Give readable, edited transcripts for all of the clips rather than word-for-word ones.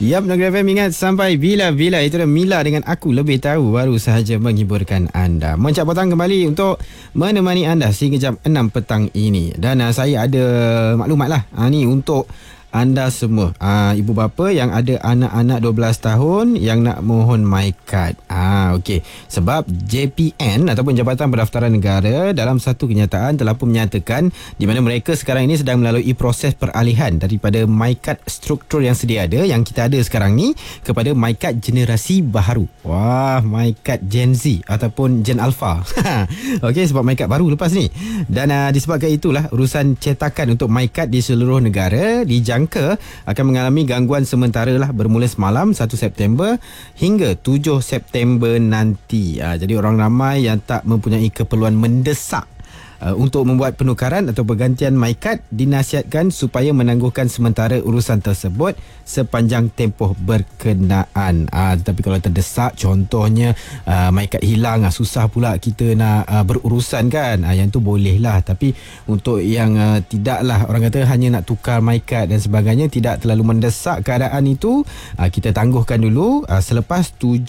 Yap, Negeri FM ingat sampai bila-bila. Itu dah Mila dengan Aku Lebih Tahu baru sahaja menghiburkan anda. Moncak Petang kembali untuk menemani anda sehingga jam 6 petang ini. Dan saya ada maklumat lah ni untuk anda semua, ibu bapa yang ada anak-anak 12 tahun yang nak mohon MyKad. Okey. Sebab JPN ataupun Jabatan Pendaftaran Negara dalam satu kenyataan telah pun menyatakan di mana mereka sekarang ini sedang melalui proses peralihan daripada MyKad struktur yang sedia ada, yang kita ada sekarang ni, kepada MyKad generasi baharu. Wah, MyKad Gen Z ataupun Gen Alpha. Okey, sebab MyKad baru lepas ni. Dan disebabkan itulah urusan cetakan untuk MyKad di seluruh negara dijangka akan mengalami gangguan sementara lah bermula semalam 1 September hingga 7 September nanti. Jadi orang ramai yang tak mempunyai keperluan mendesak untuk membuat penukaran atau pergantian MyKad dinasihatkan supaya menangguhkan sementara urusan tersebut sepanjang tempoh berkenaan. Tetapi kalau terdesak, contohnya MyKad hilang, susah pula kita nak berurusan kan, yang tu boleh lah. Tapi untuk yang tidaklah, orang kata hanya nak tukar MyKad dan sebagainya, tidak terlalu mendesak keadaan itu, kita tangguhkan dulu. Selepas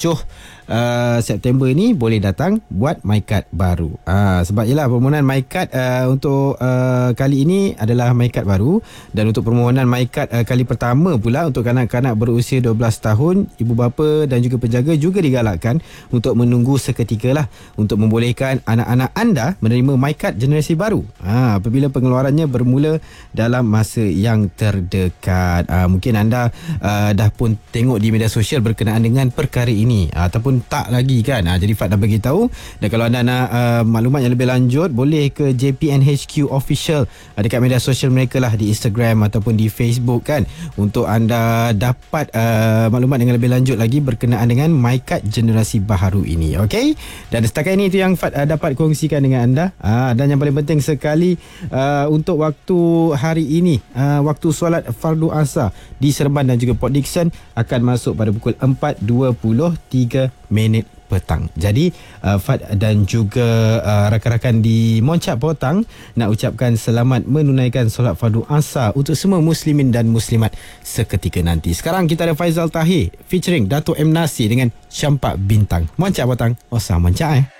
7 September ni boleh datang buat MyKad baru. Sebab ialah permohonan MyKad untuk kali ini adalah MyKad baru, dan untuk permohonan MyKad kali pertama pula untuk kanak-kanak berusia 12 tahun, ibu bapa dan juga penjaga juga digalakkan untuk menunggu seketika lah untuk membolehkan anak-anak anda menerima MyKad generasi baru apabila pengeluarannya bermula dalam masa yang terdekat. Mungkin anda dah pun tengok di media sosial berkenaan dengan perkara ini ataupun tak lagi kan. Jadi Fad dah bagi tahu. Dan kalau anda nak maklumat yang lebih lanjut, boleh ke JPN HQ Official dekat media sosial mereka lah, di Instagram ataupun di Facebook kan, untuk anda dapat maklumat dengan lebih lanjut lagi berkenaan dengan MyKad generasi baharu ini. Okey, dan setakat ini itu yang Fad dapat kongsikan dengan anda. Dan yang paling penting sekali, untuk waktu hari ini, waktu solat fardu asar di Seremban dan juga Port Dickson akan masuk pada pukul 4.23 petang. Jadi Fad dan juga rakan-rakan di Moncak Petang nak ucapkan selamat menunaikan solat fardu asar untuk semua muslimin dan muslimat seketika nanti. Sekarang kita ada Faizal Tahir featuring Dato' M Nasir dengan Campak Bintang. Moncak Petang, Osam Moncak